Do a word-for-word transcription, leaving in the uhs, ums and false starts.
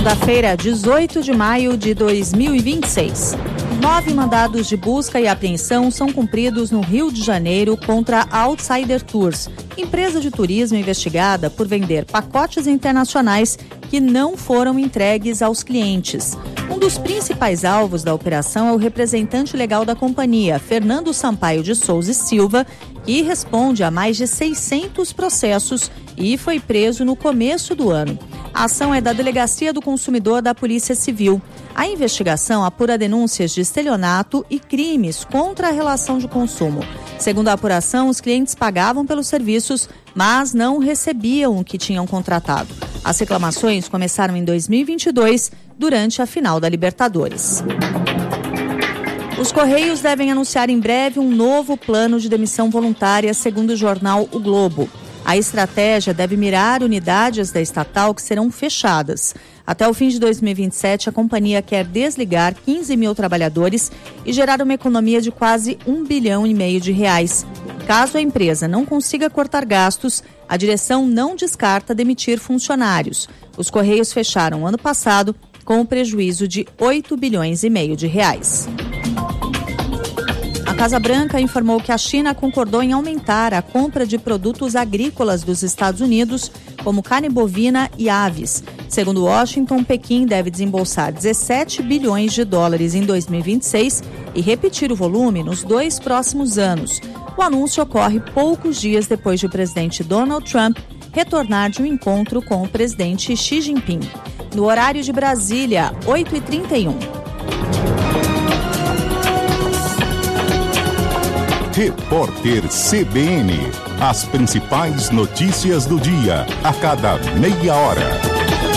Segunda-feira, dezoito de maio de dois mil e vinte e seis. Nove mandados de busca e apreensão são cumpridos no Rio de Janeiro contra a Outsider Tours, empresa de turismo investigada por vender pacotes internacionais que não foram entregues aos clientes. Um dos principais alvos da operação é o representante legal da companhia, Fernando Sampaio de Souza e Silva, que responde a mais de seiscentos processos e foi preso no começo do ano. A ação é da Delegacia do Consumidor da Polícia Civil. A investigação apura denúncias de estelionato e crimes contra a relação de consumo. Segundo a apuração, os clientes pagavam pelos serviços, mas não recebiam o que tinham contratado. As reclamações começaram em dois mil e vinte e dois, durante a final da Libertadores. Os Correios devem anunciar em breve um novo plano de demissão voluntária, segundo o jornal O Globo. A estratégia deve mirar unidades da estatal que serão fechadas. Até o fim de dois mil e vinte e sete, a companhia quer desligar quinze mil trabalhadores e gerar uma economia de quase um bilhão e meio de reais. Caso a empresa não consiga cortar gastos, a direção não descarta demitir funcionários. Os Correios fecharam ano passado com um prejuízo de oito bilhões e meio de reais. A Casa Branca informou que a China concordou em aumentar a compra de produtos agrícolas dos Estados Unidos, como carne bovina e aves. Segundo Washington, Pequim deve desembolsar dezessete bilhões de dólares em dois mil e vinte e seis e repetir o volume nos dois próximos anos. O anúncio ocorre poucos dias depois de o presidente Donald Trump retornar de um encontro com o presidente Xi Jinping. No horário de Brasília, oito e trinta e um. Repórter C B N. As principais notícias do dia, a cada meia hora.